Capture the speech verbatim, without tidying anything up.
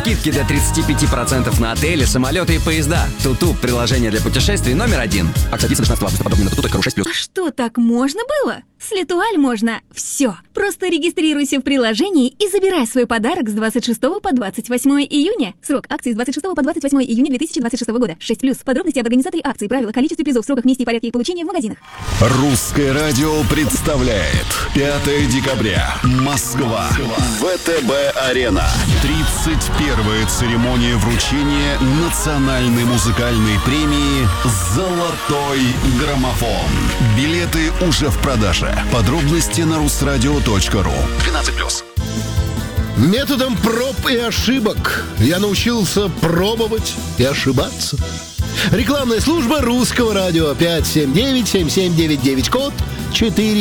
Скидки до тридцать пять процентов на отели, самолеты и поезда. Туту – приложение для путешествий номер один. Акция длится шестнадцатого августа. Подробнее на туту точка ру шесть плюс. А что, так можно было? С Летуаль можно все. Просто регистрируйся в приложении и забирай свой подарок с двадцать шестого по двадцать восьмое июня. Срок акции с двадцать шестого по двадцать восьмое июня две тысячи двадцать шестого года. шесть плюс. Подробности об организаторе акции, правила, количестве призов, сроках, месте и порядке их получения в магазинах. Русское радио представляет пятое декабря. Москва. ВТБ-арена. тридцать первая церемония вручения национальной музыкальной премии «Золотой граммофон». Билеты уже в продаже. Подробности на русрадио точка ру. двенадцать плюс. Методом проб и ошибок я научился пробовать и ошибаться. Рекламная служба Русского радио. Пять семь девять семь семь девять девять, код четыре